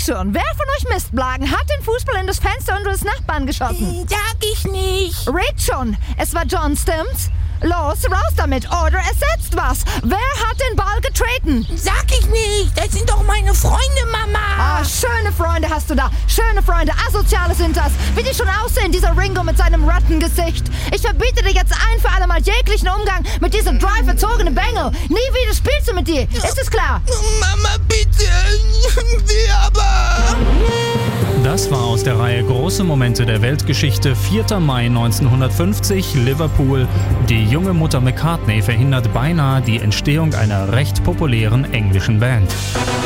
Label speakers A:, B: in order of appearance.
A: schon, wer von euch Mistblagen hat den Fußball in das Fenster unseres Nachbarn geschossen?
B: Sag ich nicht.
A: Red schon, es war John, stimmt's? Los, raus damit, oder es setzt was. Wer hat den Ball getreten?
B: Sag ich nicht. Das sind doch meine Freunde, Mama.
A: Ah, schöne Freunde hast du da. Schöne Freunde, asoziale sind das. Wie die schon aussehen, dieser Ringo mit seinem Rattengesicht. Ich verbiete dir jetzt ein für alle Mal jeglichen Umgang mit diesem dry verzogenen Bengel. Nie wieder spielst du mit dir. Ist es klar?
B: Mama, bitte. Wie aber?
C: Das war aus der Reihe Große Momente der Weltgeschichte, 4. Mai 1950, Liverpool. Die junge Mutter McCartney verhindert beinahe die Entstehung einer recht populären englischen Band.